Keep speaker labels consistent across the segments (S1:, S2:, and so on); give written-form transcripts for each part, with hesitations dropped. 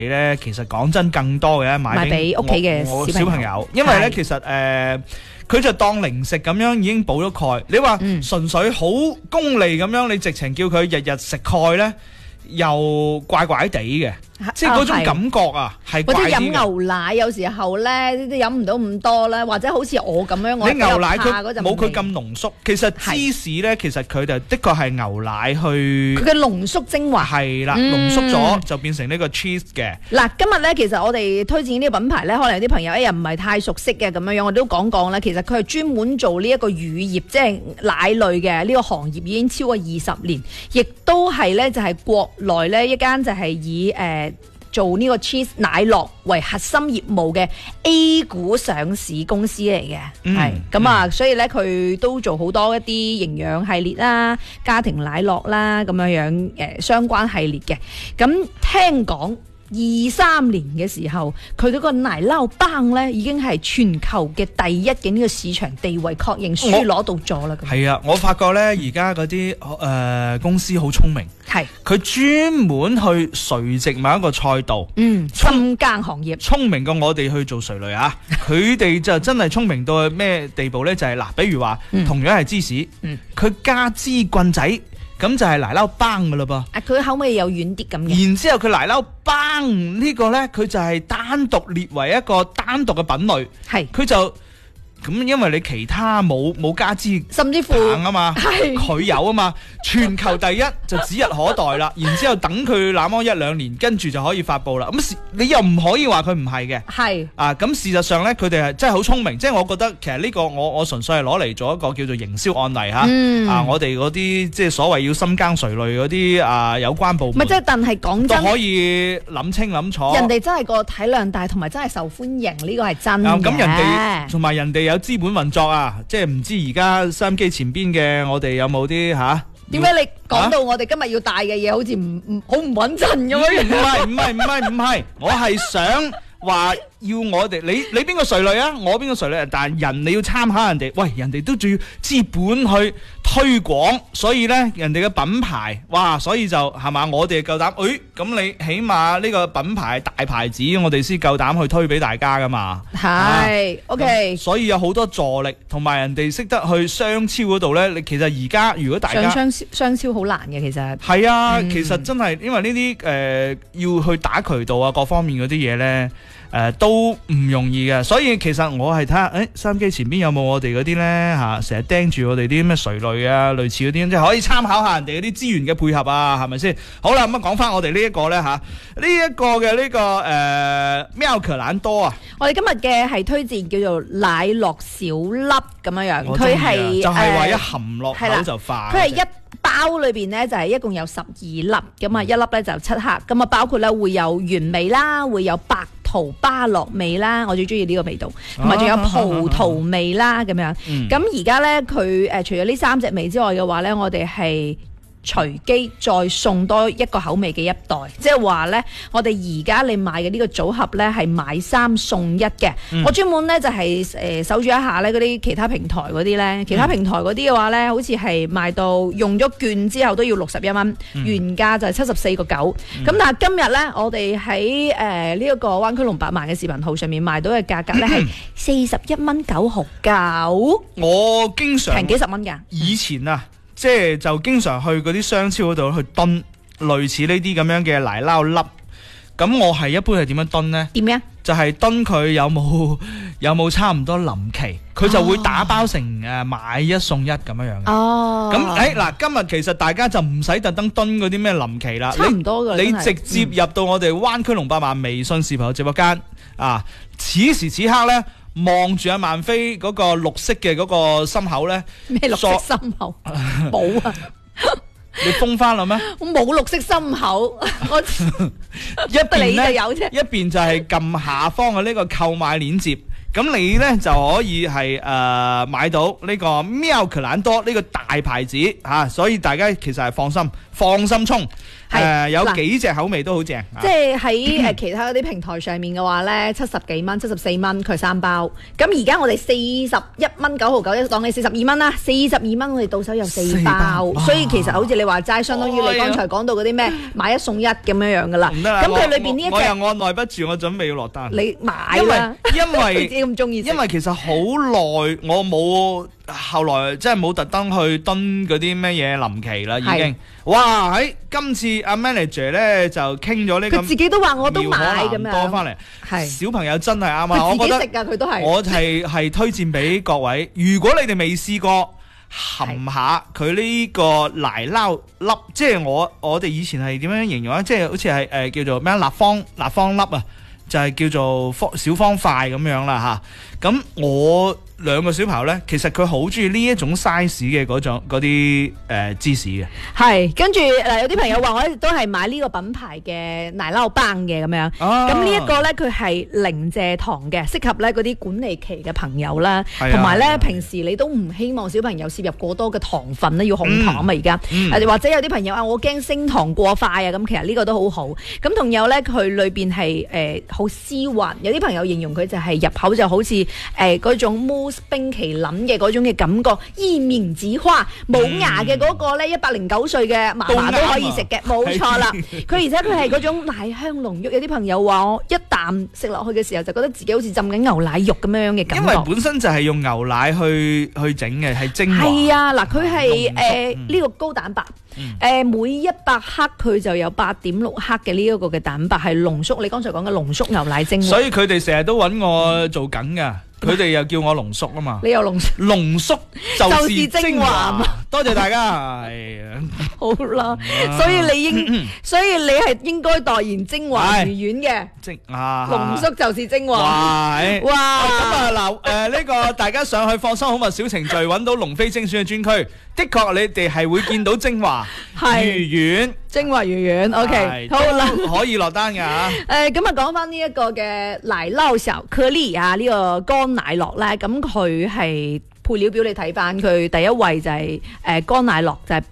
S1: 咧，其實講真更多嘅買俾
S2: 屋企嘅
S1: 小朋友，因為咧其實佢就當零食咁樣已經補咗鈣。你話純粹好功利咁樣，你直情叫佢日日食鈣咧，又怪怪地嘅。即係嗰種感覺啊，係
S2: 或者飲牛奶有時候咧都飲唔到咁多啦，或者好似我咁樣，
S1: 你牛奶佢冇佢咁濃縮。其實芝士咧，其實佢就的確係牛奶去
S2: 佢嘅濃縮精華
S1: 係啦，濃縮咗就變成呢個 cheese 嘅。
S2: 嗱，今日咧其實我哋推薦呢個品牌咧，可能有啲朋友又唔係太熟悉嘅咁樣樣，我都講咧，其實佢係專門做呢一個乳業，即係奶類嘅呢個行業已經超過20年，亦都係咧就係國內咧一間就係以做呢個 cheese 奶酪為核心業務嘅 A 股上市公司嚟嘅，係咁啊，所以咧佢都做好多一啲營養系列啦、家庭奶酪啦咁樣樣相關系列嘅。咁聽講23年嘅時候，佢嗰個奶酪棒咧已經係全球嘅第一嘅呢個市場地位確認書攞到咗啦。
S1: 係啊，我發覺咧而家嗰啲公司好聰明，係佢專門去垂直某一個賽道，
S2: 深耕行業，
S1: 聰明過我哋去做垂類啊！佢哋就真係聰明到咩地步咧？就係嗱，比如話同樣係芝士，佢加支棍仔。咁就係奶酪棒噶啦噃，
S2: 佢口味又軟啲咁嘅。
S1: 然之後佢奶酪棒呢個咧，佢就係單獨列為一個單獨嘅品類，係佢就咁，因為你其他冇加支，
S2: 甚至乎
S1: 啊嘛，佢有啊嘛，全球第一就指日可待啦。然之後等佢那麼1-2年，跟住就可以發布啦。咁你又唔可以話佢唔係嘅，係啊。咁事實上咧，佢哋係真係好聰明。即係我覺得其實呢個我純粹係攞嚟做一個叫做營銷案例嚇。我哋嗰啲即係所謂要深耕垂類嗰啲有關部門，
S2: 唔係即係，但係講真
S1: 都可以諗清諗楚。
S2: 人哋真係個體量大，同埋真係受歡迎，呢個係真嘅。
S1: 咁人哋同埋人哋有資本運作啊，即係唔知而家收音機前邊嘅我哋有冇啲嚇？
S2: 點解你講到我哋今日要帶嘅嘢好似好唔穩陣咁樣？
S1: 唔係，我係想話要我哋你邊個垂類啊？我邊個垂類？但係人你要參考人哋，喂，人哋都仲要資本去推廣，所以咧人哋嘅品牌，哇，所以就係嘛，我哋夠膽，咁你起碼呢個品牌大牌子，我哋先夠膽去推俾大家噶嘛。
S2: 係，OK。
S1: 所以有好多助力，同埋人哋識得去商超嗰度咧。你其實而家如果大家
S2: 商超好難嘅，其實
S1: 係啊，其實真係因為呢啲要去打渠道啊，各方面嗰啲嘢咧。都唔容易嘅，所以其實我係睇下，收音機前邊有冇我哋嗰啲咧嚇，成日盯住我哋啲咩垂類啊，類似嗰啲，即係可以參考下人哋嗰啲資源嘅配合啊，係咪先？好啦，咁講翻我哋呢一個咧嚇，呢一個嘅呢個妙可藍多啊，
S2: 我哋今日嘅係推薦叫做奶酪小粒咁樣樣，佢係
S1: 就係話一含落口就化，
S2: 佢係一包裏邊咧就係一共有12粒，咁啊一粒咧就7克，咁啊包括咧會有原味啦，會有白桃芭樂味啦，我最中意呢個味道，同埋仲有葡萄味啦咁樣。咁而家咧佢除咗呢3隻味之外嘅話咧，我哋係隨機再送多一個口味嘅一袋，即係話咧，我哋而家你買嘅呢個組合咧係買3送1嘅。我專門咧就係搜住一下咧嗰啲其他平台嗰啲咧，其他平台嗰啲嘅話咧，好似係賣到用咗券之後都要61蚊，原價就係74個9。咁但係今日咧，我哋喺呢一個灣區龍百萬嘅視頻號上面賣到嘅價格咧係41蚊9毫9。我經常平幾十蚊㗎。
S1: 以前啊。即係就經常去嗰啲商超嗰度去燉類似呢啲咁樣嘅奶酪粒，咁我係一般係點樣燉呢？
S2: 點樣？
S1: 就係燉佢有冇差唔多臨期，佢就會打包成買1送1咁樣樣嘅。哦，咁嗱，今日其實大家就唔使特登燉嗰啲咩臨期啦，
S2: 差唔多㗎，
S1: 你直接入到我哋灣區龍百萬微信視頻號直播間啊，此時此刻呢。望住阿萬飛嗰個綠色嘅嗰個心口咧，
S2: 咩綠色心口？冇啊！
S1: 你封翻啦咩？
S2: 我冇綠色心口，我
S1: 一邊咧
S2: 有啫，
S1: 一邊就係撳下方嘅呢個購買鏈接，咁你咧就可以係買到呢個妙可藍多呢個大牌子嚇，所以大家其實係放心衝。 有幾隻口味都好正。
S2: 即係喺其他嗰啲平台上面嘅話咧，70幾蚊、74蚊佢3包。咁而家我哋41蚊9毫9，當你42蚊啦，42蚊我哋到手有4包，所以其實好似你話齋，相當於你剛才講到嗰啲咩買1送1咁樣噶啦。
S1: 唔得啦，
S2: 咁佢裏邊呢一隻
S1: 我又按耐不住，我準備要落單。
S2: 你買啦，
S1: 因為
S2: 自己咁中意。
S1: 因為其實好耐我冇，後來真係冇特登去蹲嗰啲咩嘢臨期啦，已經。哇！喺今次阿 manager 咧就傾咗呢個，
S2: 佢自己都話我都買咁樣
S1: 多翻嚟。
S2: 係
S1: 小朋友真係啱啊！
S2: 佢自己
S1: 我覺得
S2: 食㗎，佢都係。
S1: 我係推薦俾各位，如果你哋未試過含下佢呢個奶酪粒，即係我哋以前係點樣形容啊？即係好似係叫做咩立方粒啊，就係叫做小方塊咁樣啦嚇。咁我兩個小朋友咧，其實佢好中意呢一種 size 嘅嗰啲芝士嘅。
S2: 係，跟住有啲朋友話我一直都係買呢個品牌嘅奶酪棒嘅咁樣。咁呢一個咧，佢係零蔗糖嘅，適合咧嗰啲管理期嘅朋友啦。同埋咧，平時你都唔希望小朋友攝入過多嘅糖分咧，要控糖啊嘛而家。或者有啲朋友話我驚升糖過快啊，咁其實呢個都好好。咁仲有咧，佢裏邊係好絲滑，有啲朋友形容佢就係入口就好似嗰種冰淇淋嘅嗰種嘅感覺，依面子花冇牙嘅嗰個咧，109歲嘅嫲嫲都可以食嘅，冇錯啦。佢而且佢係嗰種奶香濃郁，有啲朋友話我一啖食落去嘅時候就覺得自己好似浸緊牛奶肉咁樣嘅感覺。
S1: 因為本身就係用牛奶去整嘅，係精華。
S2: 係啊，嗱，佢係呢個高蛋白，每100克佢就有8.6克嘅呢一個嘅蛋白係濃縮，你剛才講嘅濃縮牛奶精華。
S1: 所以佢哋成日都揾我做緊㗎。佢哋又叫我濃縮啊嘛，
S2: 你又濃
S1: 縮就是精華，多謝大家。係啊，
S2: 好啦，所以你係應該代言精華魚丸嘅，濃縮就是精華。哇！
S1: 咁啊嗱，呢個大家上去放心好物小程序揾到龍飛精選嘅專區，的確你哋係會見到精華魚丸。
S2: 精華魚丸 ，OK， 好啦，
S1: 可以落單㗎嚇。
S2: 咁啊講翻呢一個嘅奶酪小顆粒啊，呢個乾奶酪咧，咁佢係配料表你睇翻，佢第一位就係乾奶酪，就係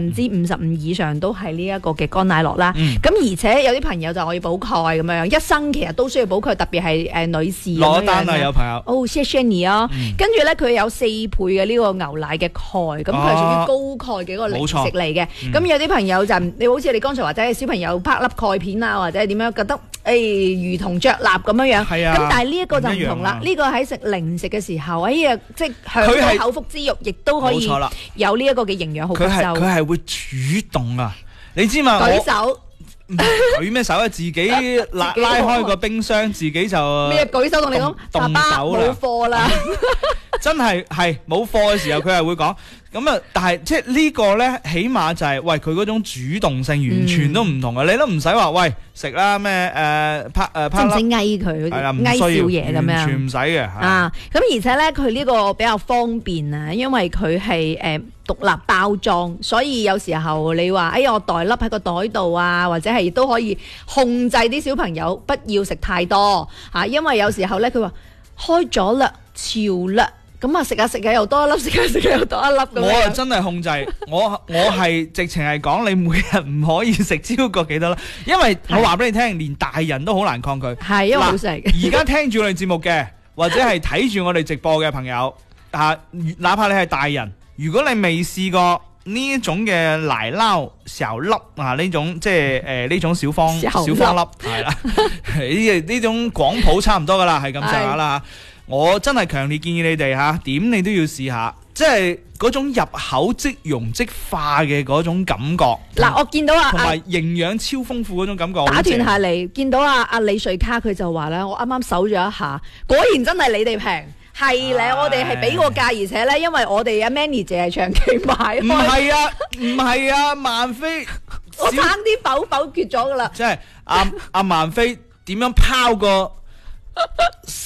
S2: 55%以上都係呢一個嘅乾奶酪啦。咁而且有啲朋友就可以補鈣咁樣，一生其實都需要補鈣，特別係女士
S1: 攞單啊，有朋友。
S2: 哦，謝謝你啊！跟住咧，佢有4倍嘅呢個牛奶嘅鈣，咁佢係屬於高鈣嘅一個零食嚟嘅。咁有啲朋友就你好似你剛才話齋，小朋友拍粒鈣片啊，或者係點樣覺得如同着蠟咁樣樣。
S1: 係啊。
S2: 咁但係呢一個就唔同啦，呢個喺食零食嘅時候，即係享口腹之欲，亦都可以有呢一個嘅營養好吸收。
S1: 佢係會主動啊！你知嘛？
S2: 舉手。
S1: 舉咩手啊？自己拉開個冰箱，自己就
S2: 咩舉手同你講，爸爸冇貨啦。
S1: 真係冇貨嘅時候，佢係會講咁啊！但係即係呢個咧，起碼就係喂佢嗰種主動性完全都唔同啊！你都唔使話喂食啦咩
S2: 即唔使翳佢，翳少爺咁樣，
S1: 完全唔使嘅
S2: 啊！咁而且咧，佢呢個比較方便啊，因為佢係獨立包裝，所以有時候你話我袋粒喺個袋度啊，或者係亦都可以控制啲小朋友不要食太多啊，因為有時候咧佢話開咗啦，潮啦。咁啊食下食下又多一粒，食下食下又多一粒咁樣。
S1: 我係真係控制，我係直情係講你每日唔可以食超過幾多粒，因為我話俾你聽，連大人都好難抗拒。
S2: 係因為好食。
S1: 而家聽住我哋節目嘅，或者係睇住我哋直播嘅朋友哪怕你係大人，如果你未試過呢一種嘅奶酪小粒呢種即係呢種小方粒係啦，呢種廣譜差唔多噶啦，係咁上下啦。我真係強烈建議你哋點你都要試下，即係嗰種入口即溶即化嘅嗰種感覺。
S2: 嗱，我見到
S1: 同埋營養超豐富嗰種感覺。
S2: 打斷下你，見到阿李瑞卡佢就話咧，我啱啱搜咗一下，果然真係你哋平。係咧，我哋係俾個價，而且咧，因為我哋阿 Manny 姐係長期買。唔係啊，萬飛， 我差啲否決咗噶啦。
S1: 即係阿萬飛點樣拋個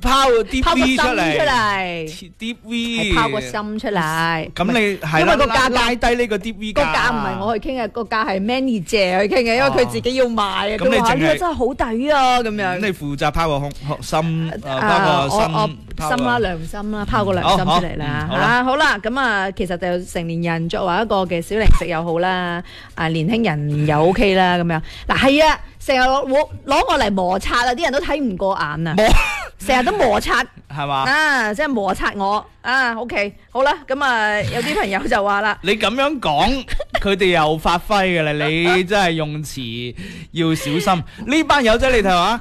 S1: 拋個 deep
S2: 拋個
S1: V
S2: 心出
S1: 出嚟
S2: 嚟，
S1: ，deep V
S2: 係拋個心出嚟。
S1: 咁你係啦，
S2: 因為個價
S1: 拉低呢個 deep V
S2: 個價唔係我去傾嘅，個價係 Manny 姐去傾嘅，因為佢自己要賣啊。
S1: 咁你淨係
S2: 佢話呢個真係好抵啊，咁樣。
S1: 咁你負責拋個心，拋
S2: 我
S1: 個
S2: 心啦，良心啦，拋個良心出嚟啦嚇。好啦，咁啊，其實就成年人作為一個嘅小零食又好啦，年輕人又 OK 啦，咁樣嗱係啊，成日攞我嚟摩擦啊，啲人都睇唔過眼啊，成日都摩擦
S1: 係嘛？
S2: 啊，即係摩擦我啊。OK，好啦，咁啊有啲朋友就話啦，
S1: 你咁樣講，佢哋又發揮嘅啦，你真係用詞要小心。呢班友仔你睇下。